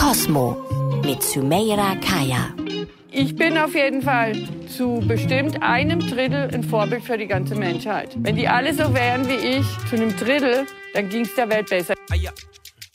Kosmo mit Sümeira Kaya. Ich bin auf jeden Fall zu bestimmt 1/3 ein Vorbild für die ganze Menschheit. Wenn die alle so wären wie ich, zu 1/3, dann ging es der Welt besser.